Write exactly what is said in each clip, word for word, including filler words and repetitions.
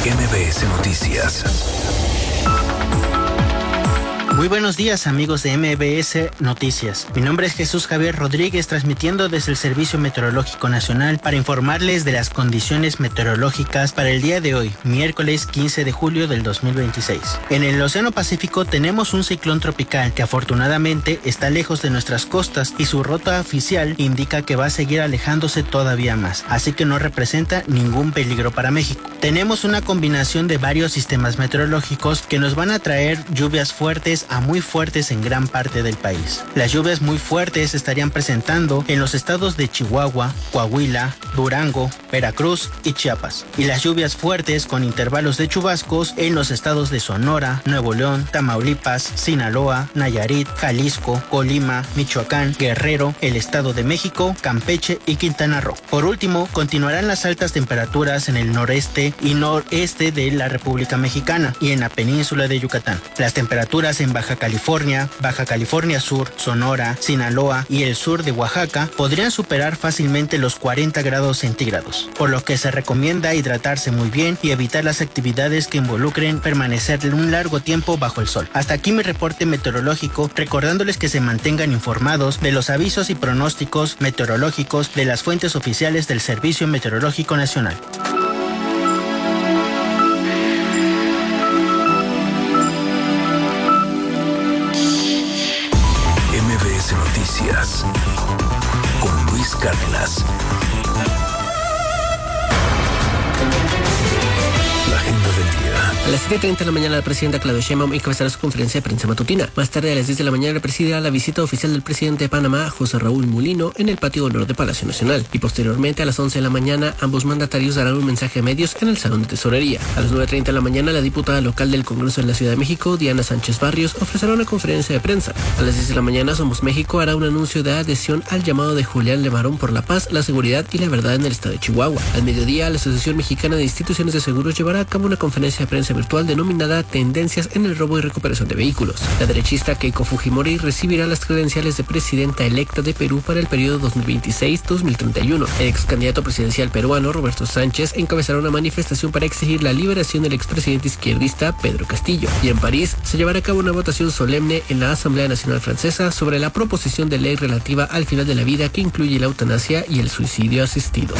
M B S Noticias. Muy buenos días, amigos de M B S Noticias. Mi nombre es Jesús Javier Rodríguez, transmitiendo desde el Servicio Meteorológico Nacional para informarles de las condiciones meteorológicas para el día de hoy, miércoles quince de julio del dos mil veintiséis. En el Océano Pacífico tenemos un ciclón tropical que afortunadamente está lejos de nuestras costas y su ruta oficial indica que va a seguir alejándose todavía más, así que no representa ningún peligro para México. Tenemos una combinación de varios sistemas meteorológicos que nos van a traer lluvias fuertes a muy fuertes en gran parte del país. Las lluvias muy fuertes se estarían presentando en los estados de Chihuahua, Coahuila, Durango, Veracruz y Chiapas. Y las lluvias fuertes con intervalos de chubascos en los estados de Sonora, Nuevo León, Tamaulipas, Sinaloa, Nayarit, Jalisco, Colima, Michoacán, Guerrero, el Estado de México, Campeche y Quintana Roo. Por último, continuarán las altas temperaturas en el noreste y noreste de la República Mexicana y en la península de Yucatán. Las temperaturas en Baja California, Baja California Sur, Sonora, Sinaloa y el sur de Oaxaca podrían superar fácilmente los cuarenta grados centígrados, por lo que se recomienda hidratarse muy bien y evitar las actividades que involucren permanecer un largo tiempo bajo el sol. Hasta aquí mi reporte meteorológico, recordándoles que se mantengan informados de los avisos y pronósticos meteorológicos de las fuentes oficiales del Servicio Meteorológico Nacional. Noticias con Luis Cárdenas. La agenda del día. A las siete treinta de la mañana, la presidenta Claudia Sheinbaum encabezará su conferencia de prensa matutina. Más tarde, a las diez de la mañana, presidirá la visita oficial del presidente de Panamá, José Raúl Mulino, en el patio de honor de Palacio Nacional. Y posteriormente, a las once de la mañana, ambos mandatarios darán un mensaje a medios en el Salón de Tesorería. A las nueve treinta de la mañana, la diputada local del Congreso de la Ciudad de México, Diana Sánchez Barrios, ofrecerá una conferencia de prensa. A las diez de la mañana, Somos México hará un anuncio de adhesión al llamado de Julián Levarón por la paz, la seguridad y la verdad en el estado de Chihuahua. Al mediodía, la Asociación Mexicana de Instituciones de Seguros llevará a cabo una conferencia de prensa virtual denominada Tendencias en el robo y recuperación de vehículos. La derechista Keiko Fujimori recibirá las credenciales de presidenta electa de Perú para el periodo dos mil veintiséis a dos mil treinta y uno. El ex candidato presidencial peruano, Roberto Sánchez, encabezará una manifestación para exigir la liberación del expresidente izquierdista Pedro Castillo. Y en París se llevará a cabo una votación solemne en la Asamblea Nacional Francesa sobre la proposición de ley relativa al final de la vida que incluye la eutanasia y el suicidio asistido.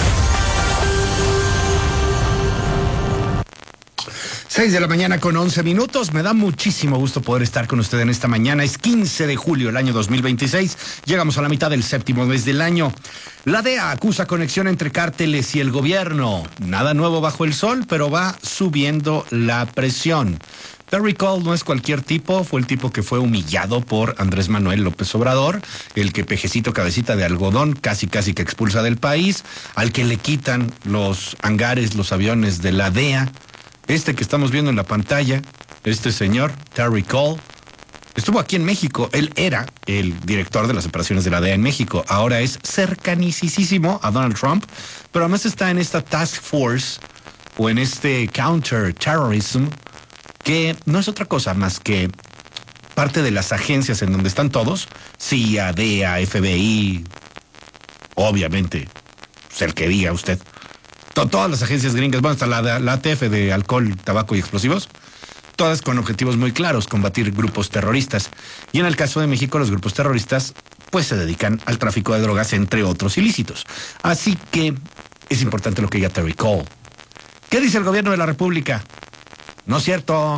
seis de la mañana con once minutos. Me da muchísimo gusto poder estar con usted en esta mañana. Es quince de julio del año dos mil veintiséis. Llegamos a la mitad del séptimo mes del año. La D E A acusa conexión entre cárteles y el gobierno. Nada nuevo bajo el sol, pero va subiendo la presión. Terry Cole no es cualquier tipo, fue el tipo que fue humillado por Andrés Manuel López Obrador, el que pejecito cabecita de algodón casi casi que expulsa del país, al que le quitan los hangares, los aviones de la D E A. Este que estamos viendo en la pantalla, este señor, Terry Cole, estuvo aquí en México. Él era el director de las operaciones de la D E A en México. Ahora es cercanicísimo a Donald Trump, pero además está en esta task force o en este counter-terrorism, que no es otra cosa más que parte de las agencias en donde están todos, C I A, D E A, F B I, obviamente, pues el que diga usted. Todas las agencias gringas, bueno, hasta la, la A T F de alcohol, tabaco y explosivos, todas con objetivos muy claros, combatir grupos terroristas. Y en el caso de México, los grupos terroristas, pues se dedican al tráfico de drogas, entre otros ilícitos. Así que es importante lo que diga Terry Cole. ¿Qué dice el gobierno de la República? No es cierto.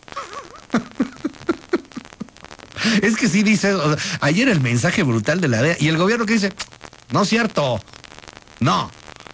Es que sí dice, o sea, ayer el mensaje brutal de la D E A, y el gobierno que dice, no es cierto, no.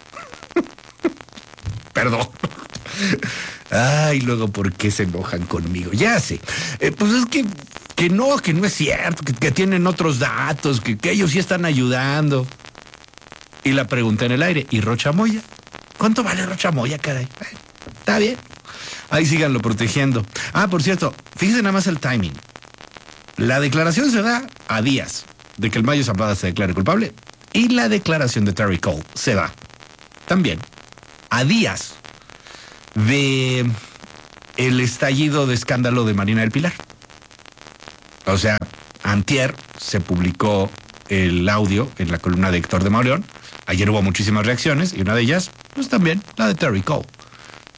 Perdón. Ay, luego, ¿por qué se enojan conmigo? Ya sé. Eh, pues es que, que no, que no es cierto, que, que tienen otros datos, que, que ellos sí están ayudando. Y la pregunta en el aire, ¿y Rocha Moya? ¿Cuánto vale Rocha Moya, caray? Eh, Está bien. Ahí síganlo protegiendo. Ah, por cierto, fíjense nada más el timing. La declaración se da a días de que el Mayo Zambada se declare culpable, y la declaración de Terry Cole se da también a días de el estallido de escándalo de Marina del Pilar. O sea, antier se publicó el audio en la columna de Héctor de Mauleón. Ayer hubo muchísimas reacciones y una de ellas, pues también la de Terry Cole.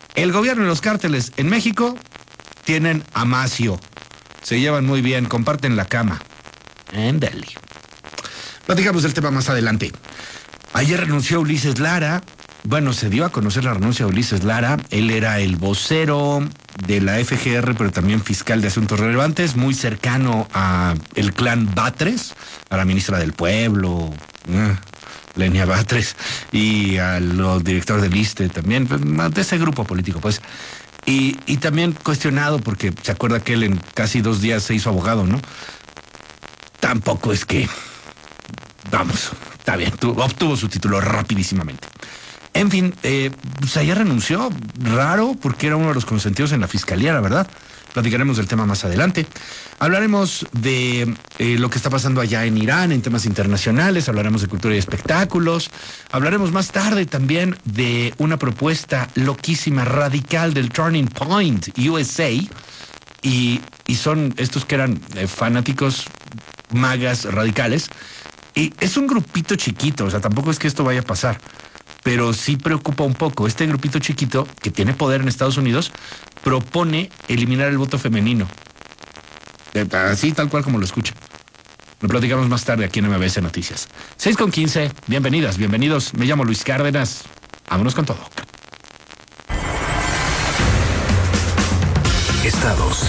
El gobierno y los cárteles en México tienen amacio. Se llevan muy bien, comparten la cama. Ándale. Platicamos del tema más adelante. Ayer renunció Ulises Lara. Bueno, se dio a conocer la renuncia de Ulises Lara. Él era el vocero de la F G R, pero también fiscal de asuntos relevantes, muy cercano a el clan Batres, a la ministra del Pueblo, eh, Lenia Batres, y a los directores del ISSSTE también, de ese grupo político, pues. Y, y también cuestionado porque se acuerda que él en casi dos días se hizo abogado, ¿no? Tampoco es que, vamos, está bien, tuvo, obtuvo su título rapidísimamente. En fin, eh, pues ayer renunció, raro, porque era uno de los consentidos en la fiscalía, la verdad. Platicaremos del tema más adelante. Hablaremos de eh, lo que está pasando allá en Irán, en temas internacionales, hablaremos de cultura y espectáculos, hablaremos más tarde también de una propuesta loquísima, radical del Turning Point U S A, y, y son estos que eran eh, fanáticos magas radicales, y es un grupito chiquito, o sea, tampoco es que esto vaya a pasar, pero sí preocupa un poco. Este grupito chiquito, que tiene poder en Estados Unidos, propone eliminar el voto femenino. Así, tal cual como lo escucha. Lo platicamos más tarde aquí en M B S Noticias. seis con quince, bienvenidas, bienvenidos. Me llamo Luis Cárdenas. Vámonos con todo. Estados.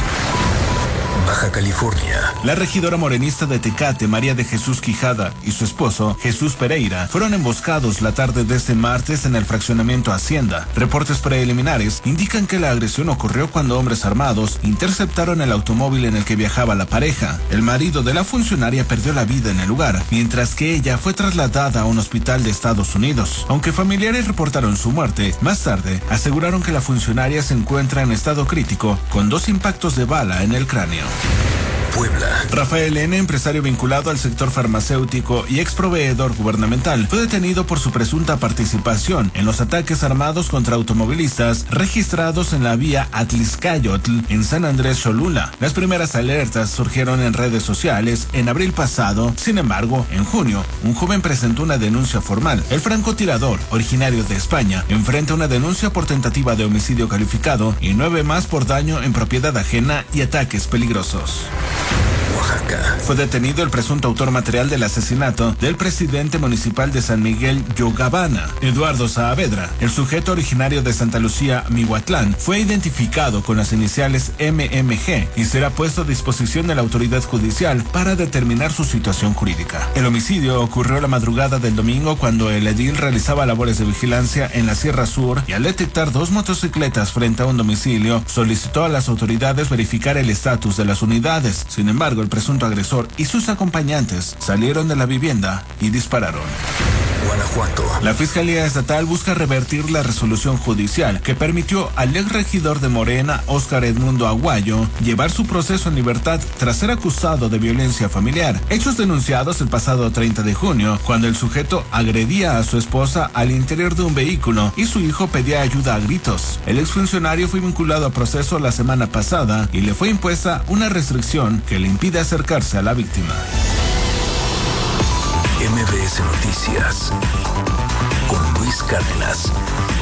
Baja California. La regidora morenista de Tecate, María de Jesús Quijada, y su esposo, Jesús Pereira, fueron emboscados la tarde de este martes en el fraccionamiento Hacienda. Reportes preliminares indican que la agresión ocurrió cuando hombres armados interceptaron el automóvil en el que viajaba la pareja. El marido de la funcionaria perdió la vida en el lugar, mientras que ella fue trasladada a un hospital de Estados Unidos. Aunque familiares reportaron su muerte, más tarde aseguraron que la funcionaria se encuentra en estado crítico, con dos impactos de bala en el cráneo. Puebla. Rafael N., empresario vinculado al sector farmacéutico y ex proveedor gubernamental, fue detenido por su presunta participación en los ataques armados contra automovilistas registrados en la vía Atliscayotl en San Andrés Cholula. Las primeras alertas surgieron en redes sociales en abril pasado. Sin embargo, en junio, un joven presentó una denuncia formal. El francotirador, originario de España, enfrenta una denuncia por tentativa de homicidio calificado y nueve más por daño en propiedad ajena y ataques peligrosos. Oaxaca. Fue detenido el presunto autor material del asesinato del presidente municipal de San Miguel Yogabana, Eduardo Saavedra. El sujeto, originario de Santa Lucía, Mihuatlán, fue identificado con las iniciales M M G y será puesto a disposición de la autoridad judicial para determinar su situación jurídica. El homicidio ocurrió la madrugada del domingo cuando el edil realizaba labores de vigilancia en la Sierra Sur y al detectar dos motocicletas frente a un domicilio, solicitó a las autoridades verificar el estatus de las unidades. Sin embargo, el presunto agresor y sus acompañantes salieron de la vivienda y dispararon. Guanajuato. La Fiscalía Estatal busca revertir la resolución judicial que permitió al ex regidor de Morena, Óscar Edmundo Aguayo, llevar su proceso en libertad tras ser acusado de violencia familiar. Hechos denunciados el pasado treinta de junio, cuando el sujeto agredía a su esposa al interior de un vehículo y su hijo pedía ayuda a gritos. El exfuncionario fue vinculado a proceso la semana pasada y le fue impuesta una restricción que le impide acercarse a la víctima. M B S Noticias con Luis Cárdenas.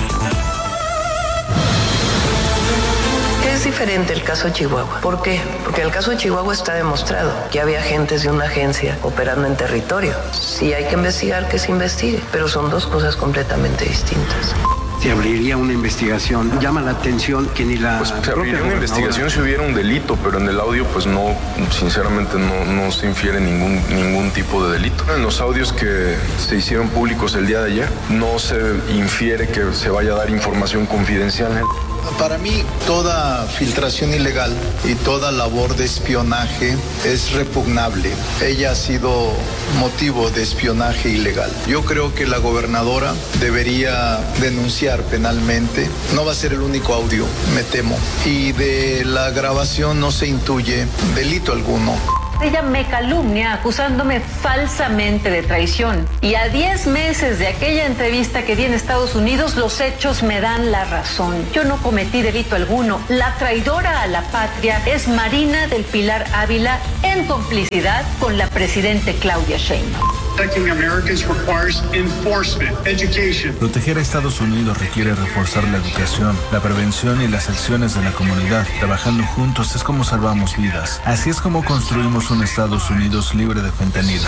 Es diferente el caso Chihuahua. ¿Por qué? Porque en el caso de Chihuahua está demostrado que había agentes de una agencia operando en territorio. Si hay que investigar, que se investigue, pero son dos cosas completamente distintas. Se abriría una investigación. Llama la atención que ni la... Pues se abriría una investigación si hubiera un delito, pero en el audio pues no, sinceramente no, no se infiere ningún, ningún tipo de delito. En los audios que se hicieron públicos el día de ayer no se infiere que se vaya a dar información confidencial. Para mí, toda filtración ilegal y toda labor de espionaje es repugnable. Ella ha sido motivo de espionaje ilegal. Yo creo que la gobernadora debería denunciar penalmente. No va a ser el único audio, me temo. Y de la grabación no se intuye delito alguno. Ella me calumnia acusándome falsamente de traición. Y a diez meses de aquella entrevista que di en Estados Unidos, los hechos me dan la razón. Yo no cometí delito alguno. La traidora a la patria es Marina del Pilar Ávila en complicidad con la presidente Claudia Sheinbaum. Proteger a Estados Unidos requiere reforzar la educación, la prevención y las acciones de la comunidad. Trabajando juntos es como salvamos vidas. Así es como construimos un Estados Unidos libre de fentanilo.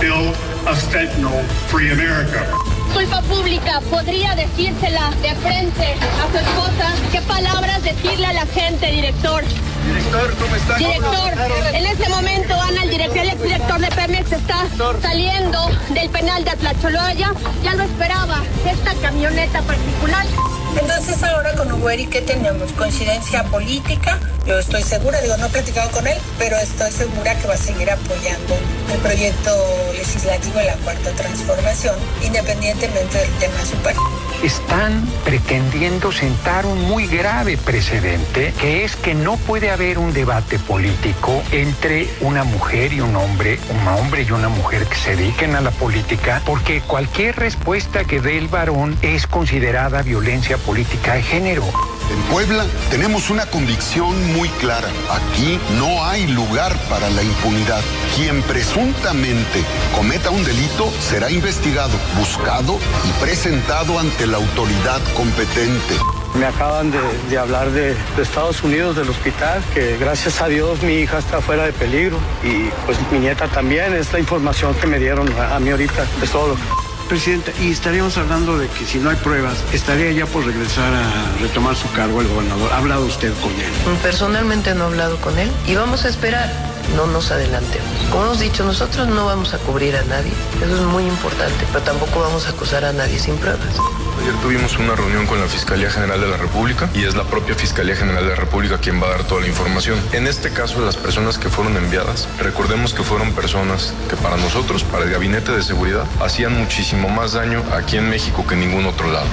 Culpa pública, podría decírsela de frente a su esposa. ¿Qué palabras decirle a la gente, director? Director, ¿cómo está? Director, en este momento, Ana, el director, el exdirector de Pemex está saliendo del penal de Atlacholoya. Ya lo esperaba, esta camioneta particular. Entonces ahora con Ugueri, ¿qué tenemos? ¿Coincidencia política? Yo estoy segura, digo, no he platicado con él, pero estoy segura que va a seguir apoyando el proyecto legislativo de la Cuarta Transformación, independientemente del tema de su partido. Están pretendiendo sentar un muy grave precedente, que es que no puede haber un debate político entre una mujer y un hombre, un hombre y una mujer que se dediquen a la política, porque cualquier respuesta que dé el varón es considerada violencia política de género. En Puebla tenemos una convicción muy clara. Aquí no hay lugar para la impunidad. Quien presuntamente cometa un delito será investigado, buscado y presentado ante la autoridad competente. Me acaban de, de hablar de, de Estados Unidos, del hospital, que gracias a Dios mi hija está fuera de peligro y pues mi nieta también. Es la información que me dieron a, a mí ahorita, es todo. Presidenta, y estaríamos hablando de que si no hay pruebas, estaría ya por regresar a retomar su cargo el gobernador. ¿Ha hablado usted con él? Personalmente no he hablado con él y vamos a esperar. No nos adelantemos. Como hemos dicho, nosotros no vamos a cubrir a nadie. Eso es muy importante, pero tampoco vamos a acusar a nadie sin pruebas. Ayer tuvimos una reunión con la Fiscalía General de la República y es la propia Fiscalía General de la República quien va a dar toda la información. En este caso, las personas que fueron enviadas, recordemos que fueron personas que para nosotros, para el Gabinete de Seguridad, hacían muchísimo más daño aquí en México que en ningún otro lado.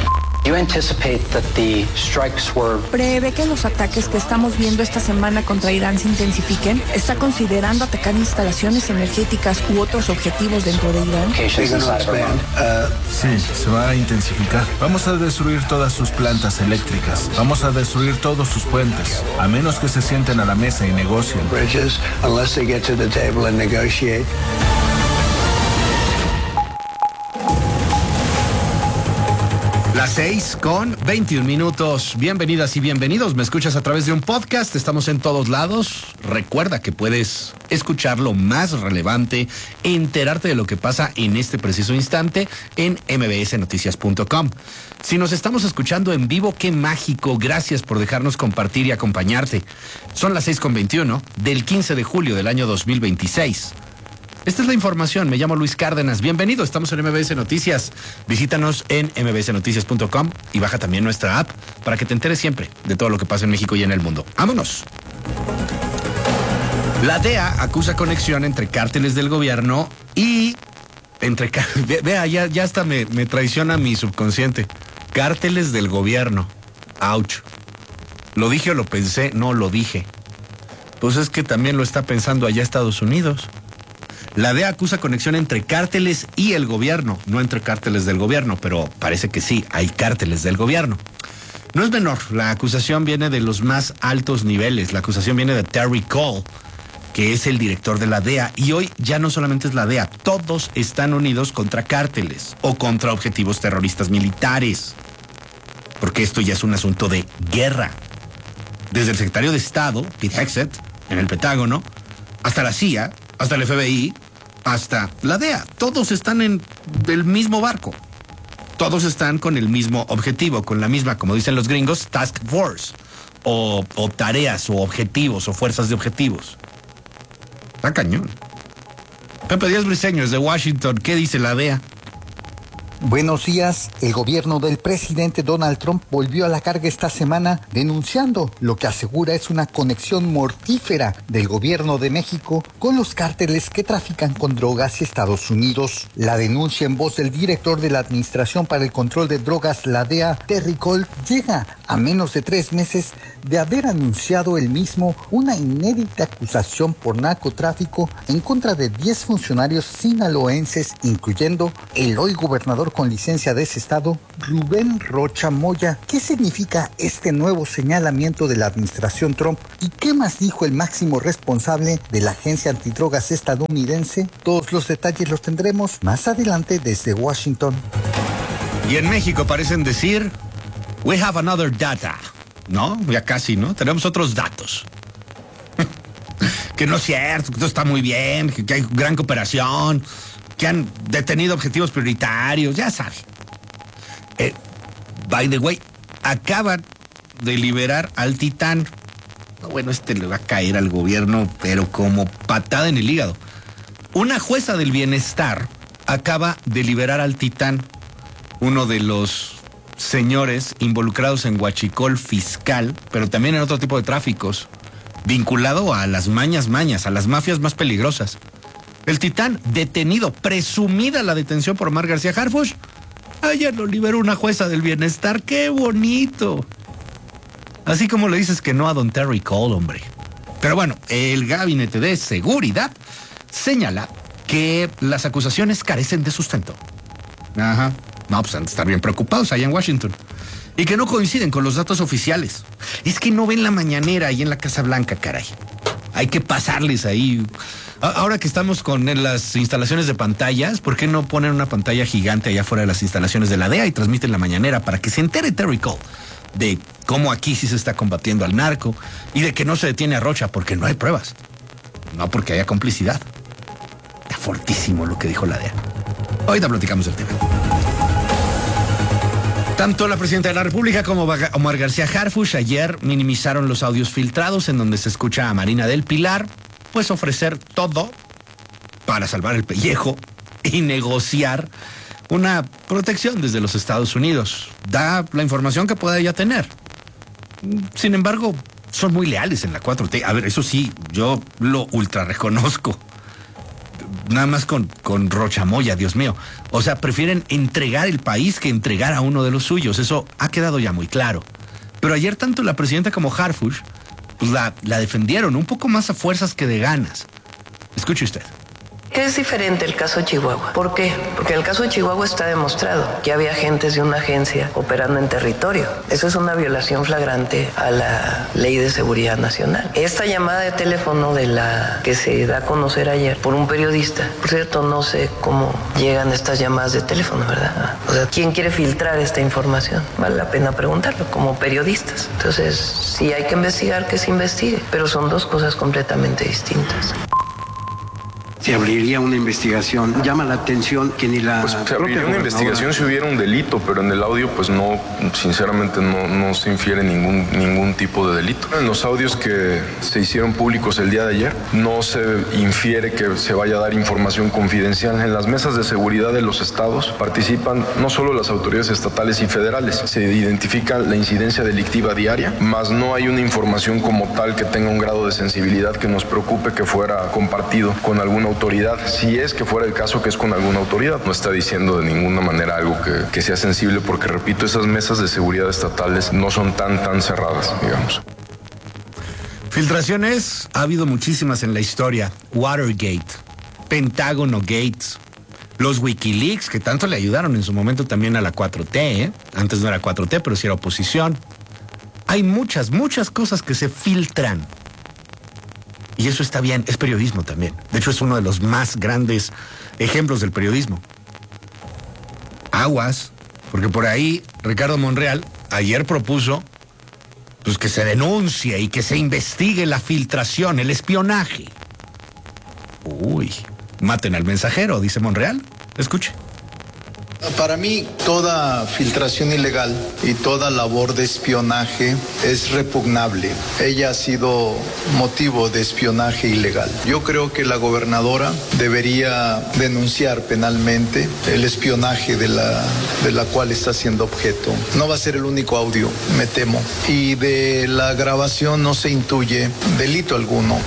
¿Prevé que los ataques que estamos viendo esta semana contra Irán se intensifiquen? ¿Está considerando atacar instalaciones energéticas u otros objetivos dentro de Irán? Sí, se va a intensificar. Vamos a destruir todas sus plantas eléctricas. Vamos a destruir todos sus puentes, a menos que se sienten a la mesa y negocien. Las seis con veintiún minutos. Bienvenidas y bienvenidos. Me escuchas a través de un podcast. Estamos en todos lados. Recuerda que puedes escuchar lo más relevante, enterarte de lo que pasa en este preciso instante en m b s noticias punto com. Si nos estamos escuchando en vivo, qué mágico. Gracias por dejarnos compartir y acompañarte. Son las seis con veintiuno del quince de julio del año dos mil veintiséis. Esta es la información. Me llamo Luis Cárdenas. Bienvenido. Estamos en M B S Noticias. Visítanos en m b s noticias punto com y baja también nuestra app para que te enteres siempre de todo lo que pasa en México y en el mundo. ¡Vámonos! La D E A acusa conexión entre cárteles del gobierno y... entre Vea, ya, ya hasta me, me traiciona mi subconsciente. Cárteles del gobierno. ¡Auch! ¿Lo dije o lo pensé? No, lo dije. Pues es que también lo está pensando allá Estados Unidos. La D E A acusa conexión entre cárteles y el gobierno, no entre cárteles del gobierno, pero parece que sí, hay cárteles del gobierno. No es menor, la acusación viene de los más altos niveles, la acusación viene de Terry Cole, que es el director de la D E A, y hoy ya no solamente es la D E A, todos están unidos contra cárteles o contra objetivos terroristas militares, porque esto ya es un asunto de guerra. Desde el secretario de Estado, Pete Hegseth, en el Pentágono, hasta la C I A, hasta el F B I, hasta la D E A. Todos están en el mismo barco. Todos están con el mismo objetivo, con la misma, como dicen los gringos, task force, o, o tareas, o objetivos, o fuerzas de objetivos. Está cañón. Pepe Díaz Briceño, desde Washington, ¿qué dice la D E A? Buenos días. El gobierno del presidente Donald Trump volvió a la carga esta semana denunciando lo que asegura es una conexión mortífera del gobierno de México con los cárteles que trafican con drogas hacia Estados Unidos. La denuncia en voz del director de la Administración para el Control de Drogas, la D E A, Terry Cole, llega a menos de tres meses de haber anunciado él mismo una inédita acusación por narcotráfico en contra de diez funcionarios sinaloenses, incluyendo el hoy gobernador con licencia de ese estado, Rubén Rocha Moya. ¿Qué significa este nuevo señalamiento de la administración Trump? ¿Y qué más dijo el máximo responsable de la agencia antidrogas estadounidense? Todos los detalles los tendremos más adelante desde Washington. Y en México parecen decir, we have another data. No, ya casi, ¿no? Tenemos otros datos. Que no es cierto, que todo está muy bien, que, que hay gran cooperación, que han detenido objetivos prioritarios, ya sabe. Eh, by the way, acaban de liberar al Titán. Bueno, este le va a caer al gobierno, pero como patada en el hígado. Una jueza del bienestar acaba de liberar al Titán, uno de los señores involucrados en huachicol fiscal, pero también en otro tipo de tráficos, vinculado a las mañas mañas, a las mafias más peligrosas. El Titán detenido, presumida la detención por Omar García Harfuch. Ayer lo liberó una jueza del bienestar. ¡Qué bonito! Así como le dices que no a don Terry Cole, hombre. Pero bueno, el Gabinete de Seguridad señala que las acusaciones carecen de sustento. Ajá. No, pues han de estar bien preocupados allá en Washington. Y que no coinciden con los datos oficiales. Es que no ven la mañanera ahí en la Casa Blanca, caray. Hay que pasarles ahí. Ahora que estamos con las instalaciones de pantallas, ¿por qué no ponen una pantalla gigante allá fuera de las instalaciones de la D E A y transmiten la mañanera para que se entere Terry Cole de cómo aquí sí se está combatiendo al narco y de que no se detiene a Rocha porque no hay pruebas? No porque haya complicidad. Está fortísimo lo que dijo la D E A. Ahorita platicamos del tema. Tanto la presidenta de la República como Omar García Harfuch ayer minimizaron los audios filtrados en donde se escucha a Marina del Pilar pues ofrecer todo para salvar el pellejo y negociar una protección desde los Estados Unidos. Da la información que pueda ella tener. Sin embargo, son muy leales en la cuatro T. A ver, eso sí, yo lo ultra reconozco. Nada más con, con Rocha Moya, Dios mío. O sea, prefieren entregar el país que entregar a uno de los suyos. Eso ha quedado ya muy claro. Pero ayer tanto la presidenta como Harfuch pues la, la defendieron un poco más a fuerzas que de ganas. Escuche usted. Es diferente el caso de Chihuahua. ¿Por qué? Porque en el caso de Chihuahua está demostrado que había agentes de una agencia operando en territorio. Eso es una violación flagrante a la Ley de Seguridad Nacional. Esta llamada de teléfono de la que se da a conocer ayer por un periodista, por cierto, no sé cómo llegan estas llamadas de teléfono, ¿verdad? O sea, ¿quién quiere filtrar esta información? Vale la pena preguntarlo, como periodistas. Entonces, si hay que investigar, que se investigue, pero son dos cosas completamente distintas. Se abriría una investigación. Llama la atención que ni la... Pues se abriría una investigación si hubiera un delito, pero en el audio pues no, sinceramente no, no se infiere ningún, ningún tipo de delito. En los audios que se hicieron públicos el día de ayer no se infiere que se vaya a dar información confidencial. En las mesas de seguridad de los estados participan no solo las autoridades estatales y federales, se identifica la incidencia delictiva diaria, más no hay una información como tal que tenga un grado de sensibilidad que nos preocupe que fuera compartido con alguna autoridad. Si es que fuera el caso que es con alguna autoridad, no está diciendo de ninguna manera algo que, que sea sensible, porque repito, esas mesas de seguridad estatales no son tan, tan cerradas, digamos. Filtraciones ha habido muchísimas en la historia. Watergate, Pentágono Gates, los Wikileaks, que tanto le ayudaron en su momento también a la cuatro T, ¿eh? Antes no era cuatro T, pero sí era oposición. Hay muchas, muchas cosas que se filtran. Y eso está bien, es periodismo también. De hecho, es uno de los más grandes ejemplos del periodismo. Aguas, porque por ahí Ricardo Monreal ayer propuso pues, que se denuncie y que se investigue la filtración, el espionaje. Uy, maten al mensajero, dice Monreal. Escuche. Para mí, toda filtración ilegal y toda labor de espionaje es repugnable. Ella ha sido motivo de espionaje ilegal. Yo creo que la gobernadora debería denunciar penalmente el espionaje de la, de la cual está siendo objeto. No va a ser el único audio, me temo. Y de la grabación no se intuye delito alguno.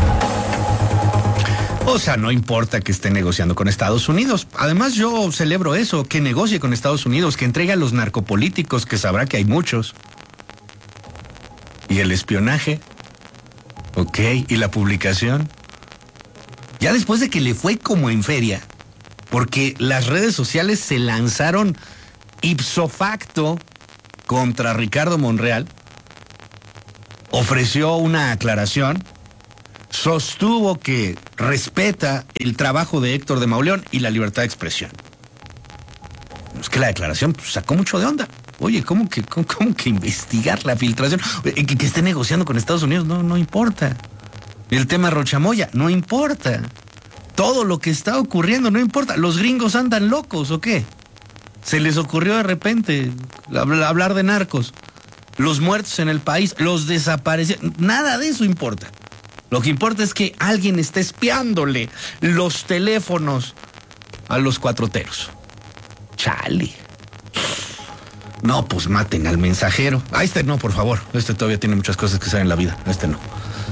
O sea, no importa que esté negociando con Estados Unidos. Además, yo celebro eso, que negocie con Estados Unidos, que entregue a los narcopolíticos, que sabrá que hay muchos. ¿Y el espionaje? Ok, ¿y la publicación? Ya después de que le fue como en feria, porque las redes sociales se lanzaron ipso facto contra Ricardo Monreal, ofreció una aclaración, sostuvo que respeta el trabajo de Héctor de Mauleón y la libertad de expresión. Es que la declaración pues, sacó mucho de onda. Oye, ¿cómo que, cómo, cómo que investigar la filtración? Que, que esté negociando con Estados Unidos, no, no importa. El tema Rochamoya, no importa. Todo lo que está ocurriendo, no importa. ¿Los gringos andan locos o qué? Se les ocurrió de repente hablar de narcos. Los muertos en el país, los desaparecidos, nada de eso importa. Lo que importa es que alguien está espiándole los teléfonos a los cuatroteros. Chale. No, pues maten al mensajero. A este no, por favor. Este todavía tiene muchas cosas que hacer en la vida. Este no.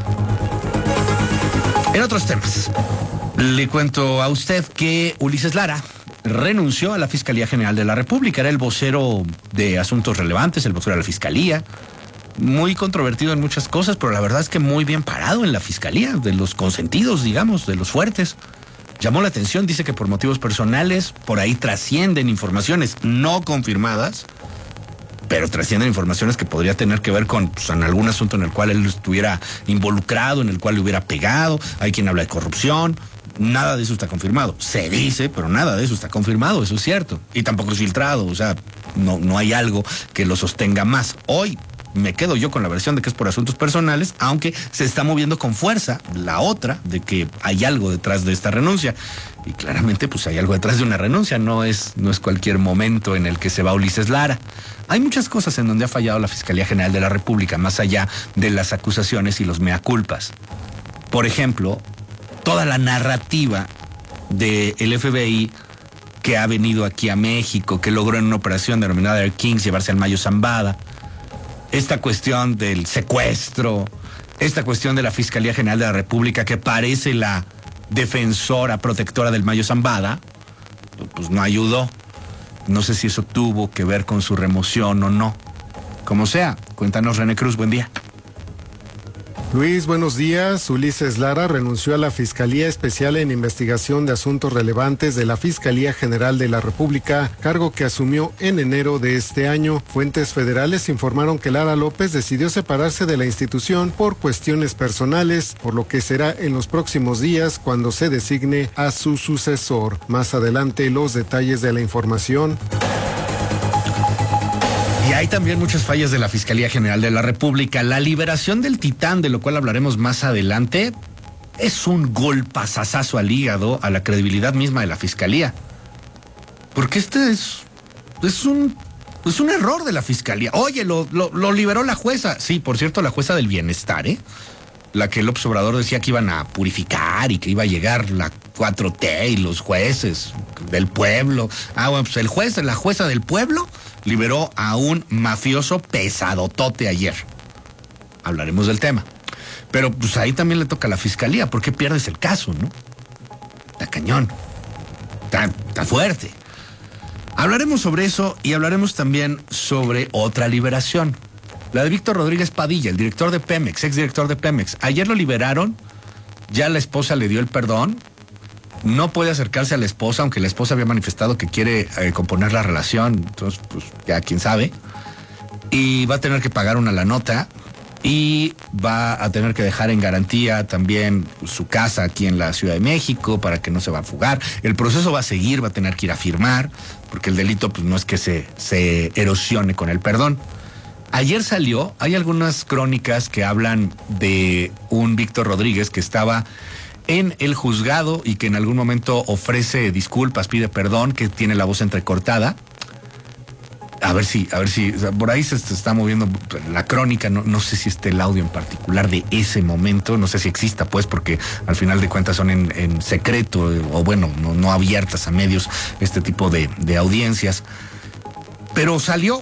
En otros temas, le cuento a usted que Ulises Lara renunció a la Fiscalía General de la República. Era el vocero de asuntos relevantes, el vocero de la Fiscalía. Muy controvertido en muchas cosas, pero la verdad es que muy bien parado en la Fiscalía, de los consentidos, digamos, de los fuertes. Llamó la atención, dice que por motivos personales, por ahí trascienden informaciones no confirmadas, pero trascienden informaciones que podría tener que ver con pues, en algún asunto en el cual él estuviera involucrado, en el cual le hubiera pegado. Hay quien habla de corrupción. Nada de eso está confirmado. Se dice, pero nada de eso está confirmado, eso es cierto. Y tampoco es filtrado, o sea, no, no hay algo que lo sostenga más. Hoy me quedo yo con la versión de que es por asuntos personales, aunque se está moviendo con fuerza la otra de que hay algo detrás de esta renuncia. Y claramente pues hay algo detrás de una renuncia, no es, no es cualquier momento en el que se va Ulises Lara. Hay muchas cosas en donde ha fallado la Fiscalía General de la República, más allá de las acusaciones y los mea culpas. Por ejemplo, toda la narrativa del F B I que ha venido aquí a México, que logró en una operación denominada Air Kings llevarse al Mayo Zambada, esta cuestión del secuestro, esta cuestión de la Fiscalía General de la República que parece la defensora, protectora del Mayo Zambada, pues no ayudó. No sé si eso tuvo que ver con su remoción o no. Como sea, cuéntanos, René Cruz, buen día. Luis, buenos días. Ulises Lara renunció a la Fiscalía Especial en Investigación de Asuntos Relevantes de la Fiscalía General de la República, cargo que asumió en enero de este año. Fuentes federales informaron que Lara López decidió separarse de la institución por cuestiones personales, por lo que será en los próximos días cuando se designe a su sucesor. Más adelante, los detalles de la información. Y hay también muchas fallas de la Fiscalía General de la República. La liberación del Titán, de lo cual hablaremos más adelante, es un golpazazazo al hígado, a la credibilidad misma de la Fiscalía. Porque este es, es, un, es un error de la Fiscalía. Oye, lo, lo, lo liberó la jueza. Sí, por cierto, la jueza del bienestar, ¿eh? La que López Obrador decía que iban a purificar y que iba a llegar la cuatro T y los jueces del pueblo. Ah, bueno, pues el juez, la jueza del pueblo liberó a un mafioso pesadotote ayer. Hablaremos del tema. Pero pues ahí también le toca a la Fiscalía. ¿Por qué pierdes el caso, no? Está cañón. Está, está fuerte. Hablaremos sobre eso y hablaremos también sobre otra liberación. La de Víctor Rodríguez Padilla, el director de Pemex, exdirector de Pemex. Ayer lo liberaron, ya la esposa le dio el perdón. No puede acercarse a la esposa, aunque la esposa había manifestado que quiere eh, componer la relación. Entonces, pues ya quién sabe. Y va a tener que pagar una la nota y va a tener que dejar en garantía también pues, su casa aquí en la Ciudad de México para que no se va a fugar. El proceso va a seguir, va a tener que ir a firmar, porque el delito pues no es que se, se erosione con el perdón. Ayer salió, hay algunas crónicas que hablan de un Víctor Rodríguez que estaba en el juzgado y que en algún momento ofrece disculpas, pide perdón, que tiene la voz entrecortada. A ver si, a ver si, o sea, por ahí se está moviendo la crónica, no, no sé si esté el audio en particular de ese momento, no sé si exista pues, porque al final de cuentas son en, en secreto, o bueno, no, no abiertas a medios este tipo de, de audiencias. Pero salió.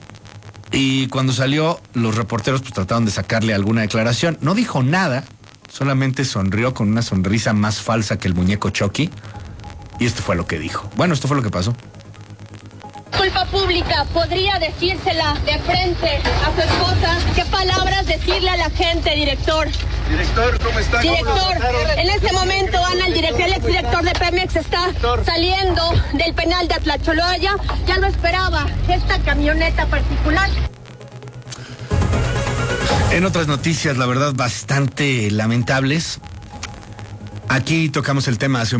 Y cuando salió, los reporteros pues trataron de sacarle alguna declaración. No dijo nada, solamente sonrió con una sonrisa más falsa que el muñeco Chucky. Y esto fue lo que dijo. Bueno, esto fue lo que pasó. Estoy disculpa pública, ¿podría decírsela de frente a su esposa? ¿Qué palabras decirle a la gente, director? Director, ¿cómo está? Director, en este momento, Ana, el, director, el exdirector de Pemex está director. saliendo del penal de Atlacholoya. Ya lo esperaba esta camioneta particular. En otras noticias, la verdad, bastante lamentables. Aquí tocamos el tema hace un